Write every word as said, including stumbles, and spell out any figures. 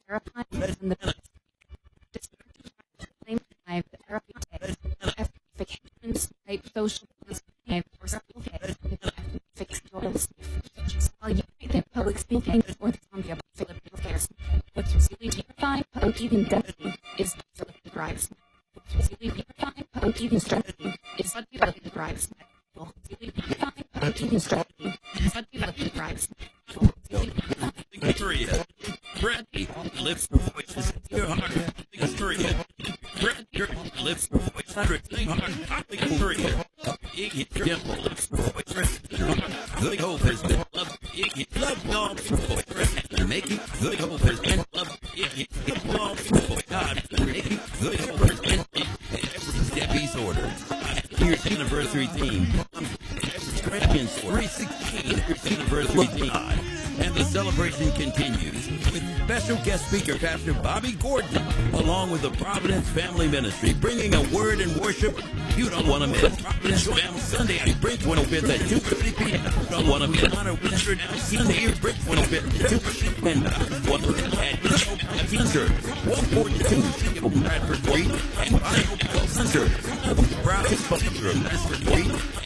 verify and the claim five verifications type social or fixed oils. While you the public speaking or the Columbia Philip affairs, what's really verify public even density is Philip drives. What's really verify public even strategy is what Philip drives. Even strategy is what Philip drives. Victoria, Bradley, lips voices, your heart, Victoria, Bradley, lips voices, heart, Victoria, Iggy, dimple, lips voices, good hope has been loved, Iggy, love dogs, voices, making good hope has been loved, Iggy, love dogs, voices, God, making good hope has been every Debbie's order. Here's anniversary theme. Champions three sixteen anniversary theme. And the celebration continues with special guest speaker Pastor Bobby Gordon, along with the Providence Family Ministry, bringing a word and worship you don't want to miss. Providence Family Sunday at Bridgewater Fifth at two thirty p.m. You don't want to miss. Honor Wizard Sunday here at Bridgewater Fifth at two thirty and one at Center, one forty-two Bradford Street, and Bible Center, Proud sponsor of Bradford Street.